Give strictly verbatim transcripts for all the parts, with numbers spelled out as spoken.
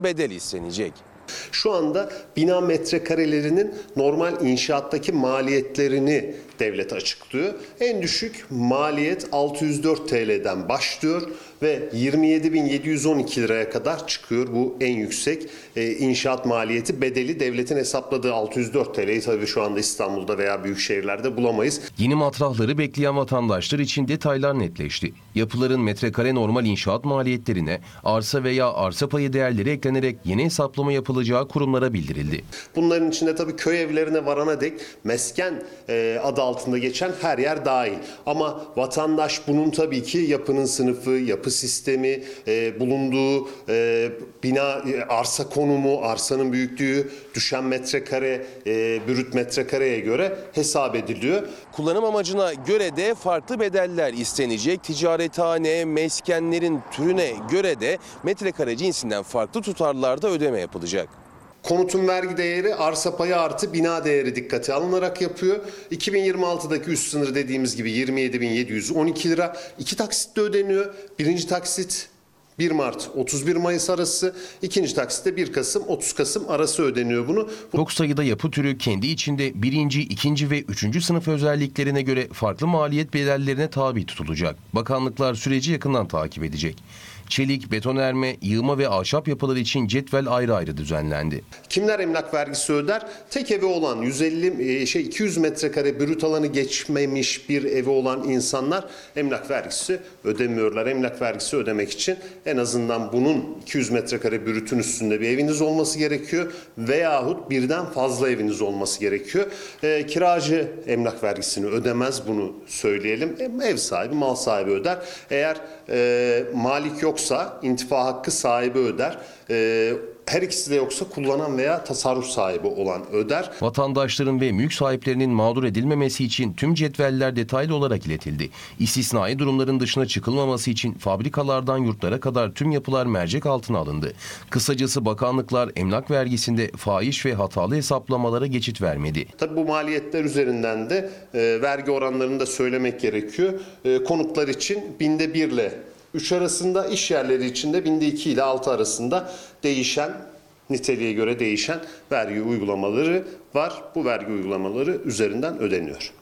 bedel istenecek. Şu anda bina metrekarelerinin normal inşaattaki maliyetlerini devlet açıklıyor. En düşük maliyet altı yüz dört T L'den başlıyor ve yirmi yedi bin yedi yüz on iki liraya kadar çıkıyor. Bu en yüksek e, inşaat maliyeti bedeli devletin hesapladığı altı yüz dört T L'yi tabii şu anda İstanbul'da veya büyük şehirlerde bulamayız. Yeni matrahları bekleyen vatandaşlar için detaylar netleşti. Yapıların metrekare normal inşaat maliyetlerine arsa veya arsa payı değerleri eklenerek yeni hesaplama yapılacağı kurumlara bildirildi. Bunların içinde tabii köy evlerine varana dek mesken e, adı altında geçen her yer dahil. Ama vatandaş bunun tabii ki yapının sınıfı, yapı sistemi, e, bulunduğu e, bina, e, arsa konumu, arsanın büyüklüğü, düşen metrekare, e, brüt metrekareye göre hesap ediliyor. Kullanım amacına göre de farklı bedeller istenecek. Ticarethane, meskenlerin türüne göre de metrekare cinsinden farklı tutarlarda ödeme yapılacak. Konutun vergi değeri arsa payı artı bina değeri dikkate alınarak yapıyor. iki bin yirmi altıdaki üst sınır dediğimiz gibi yirmi yedi bin yedi yüz on iki lira. İki taksitte ödeniyor. Birinci taksit bir Mart otuz bir Mayıs arası, ikinci taksitte bir Kasım otuz Kasım arası ödeniyor bunu. Çok sayıda yapı türü kendi içinde birinci, ikinci ve üçüncü sınıf özelliklerine göre farklı maliyet bedellerine tabi tutulacak. Bakanlıklar süreci yakından takip edecek. Çelik, betonarme, yığma ve ahşap yapılar için cetvel ayrı ayrı düzenlendi. Kimler emlak vergisi öder? Tek evi olan yüz elli şey iki yüz metrekare brüt alanı geçmemiş bir evi olan insanlar emlak vergisi ödemiyorlar. Emlak vergisi ödemek için en azından bunun iki yüz metrekare brütün üstünde bir eviniz olması gerekiyor veyahut birden fazla eviniz olması gerekiyor. E, kiracı emlak vergisini ödemez, bunu söyleyelim. E, ev sahibi, mal sahibi öder. Eğer e, malik yoksa intifa hakkı sahibi öder. E, her ikisi de yoksa kullanan veya tasarruf sahibi olan öder. Vatandaşların ve mülk sahiplerinin mağdur edilmemesi için tüm cetveller detaylı olarak iletildi. İstisnai durumların dışına çıkılmaması için fabrikalardan yurtlara kadar tüm yapılar mercek altına alındı. Kısacası bakanlıklar emlak vergisinde fahiş ve hatalı hesaplamalara geçit vermedi. Tabii bu maliyetler üzerinden de e, vergi oranlarını da söylemek gerekiyor. E, konutlar için binde bir ile üç arasında, iş yerleri içinde binde iki ile altı arasında değişen, niteliğe göre değişen vergi uygulamaları var. Bu vergi uygulamaları üzerinden ödeniyor.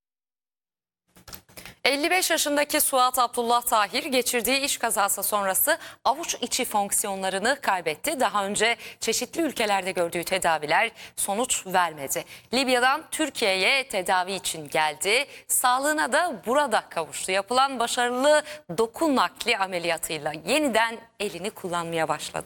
elli beş yaşındaki Suat Abdullah Tahir geçirdiği iş kazası sonrası avuç içi fonksiyonlarını kaybetti. Daha önce çeşitli ülkelerde gördüğü tedaviler sonuç vermedi. Libya'dan Türkiye'ye tedavi için geldi. Sağlığına da burada kavuştu. Yapılan başarılı doku nakli ameliyatıyla yeniden elini kullanmaya başladı.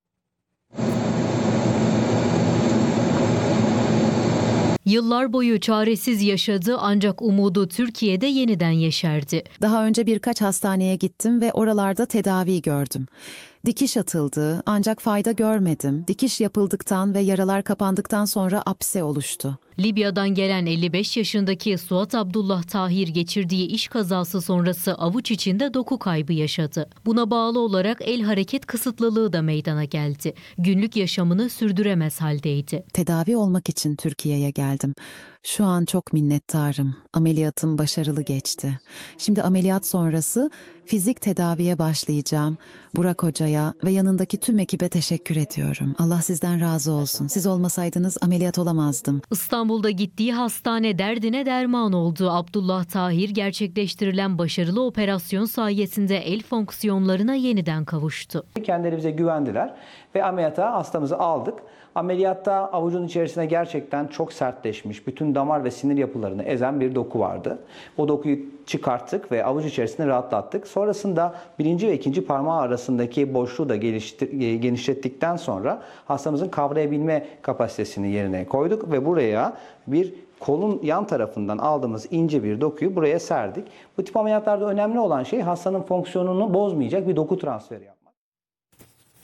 Yıllar boyu çaresiz yaşadı ancak umudu Türkiye'de yeniden yeşerdi. Daha önce birkaç hastaneye gittim ve oralarda tedavi gördüm. Dikiş atıldı ancak fayda görmedim. Dikiş yapıldıktan ve yaralar kapandıktan sonra apse oluştu. Libya'dan gelen elli beş yaşındaki Suat Abdullah Tahir geçirdiği iş kazası sonrası avuç içinde doku kaybı yaşadı. Buna bağlı olarak el hareket kısıtlılığı da meydana geldi. Günlük yaşamını sürdüremez haldeydi. Tedavi olmak için Türkiye'ye geldim. Şu an çok minnettarım. Ameliyatım başarılı geçti. Şimdi ameliyat sonrası fizik tedaviye başlayacağım. Burak Hoca'ya ve yanındaki tüm ekibe teşekkür ediyorum. Allah sizden razı olsun. Siz olmasaydınız ameliyat olamazdım. İstanbul'da gittiği hastane derdine derman oldu. Abdullah Tahir gerçekleştirilen başarılı operasyon sayesinde el fonksiyonlarına yeniden kavuştu. Kendilerimize güvendiler ve ameliyata hastamızı aldık. Ameliyatta avucun içerisine gerçekten çok sertleşmiş, bütün damar ve sinir yapılarını ezen bir doku vardı. O dokuyu çıkarttık ve avuç içerisinde rahatlattık. Sonrasında birinci ve ikinci parmağı arasındaki boşluğu da genişlettikten sonra hastamızın kavrayabilme kapasitesini yerine koyduk ve buraya bir kolun yan tarafından aldığımız ince bir dokuyu buraya serdik. Bu tip ameliyatlarda önemli olan şey hastanın fonksiyonunu bozmayacak bir doku transferi yapmak.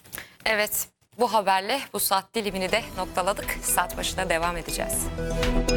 Evet, bu haberle bu saat dilimini de noktaladık. Saat başına devam edeceğiz.